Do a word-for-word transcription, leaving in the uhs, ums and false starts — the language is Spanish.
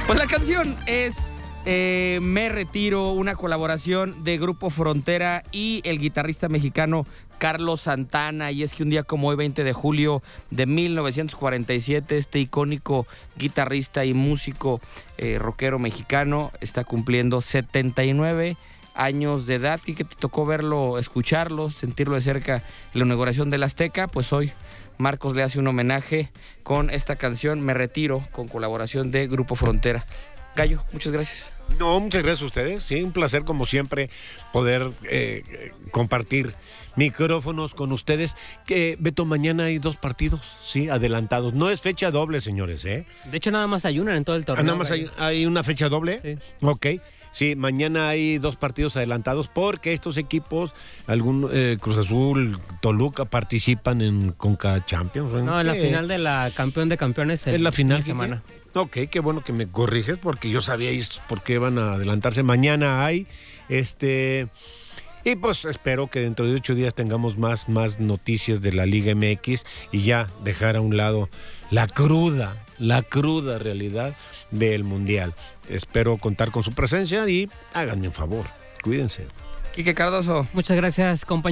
Pues la canción es eh, Me Retiro, una colaboración de Grupo Frontera y el guitarrista mexicano Carlos Santana. Y es que un día como hoy, veinte de julio de mil novecientos cuarenta y siete, este icónico guitarrista y músico eh, rockero mexicano está cumpliendo setenta y nueve años de edad. Y que te tocó verlo, escucharlo, sentirlo de cerca en la inauguración del Azteca. Pues hoy Marcos le hace un homenaje con esta canción Me Retiro, con colaboración de Grupo Frontera. Gallo, muchas gracias. No, muchas gracias a ustedes. Sí, un placer como siempre poder eh, compartir micrófonos con ustedes. Que Beto, mañana hay dos partidos, sí, adelantados. No es fecha doble, señores, ¿eh? De hecho, nada más hay una en todo el torneo. Ah, nada más hay, hay una fecha doble. Sí. Ok. Sí, mañana hay dos partidos adelantados porque estos equipos, algún eh, Cruz Azul, Toluca, participan en Conca Champions. No, en la final de la campeón de campeones. En la final de semana. Ok, qué bueno que me corriges porque yo sabía esto, por qué van a adelantarse. Mañana hay, este, y pues espero que dentro de ocho días tengamos más, más noticias de la Liga M X y ya dejar a un lado la cruda, la cruda realidad del Mundial. Espero contar con su presencia y háganme un favor, cuídense. Quique Cardoso. Muchas gracias, compañero.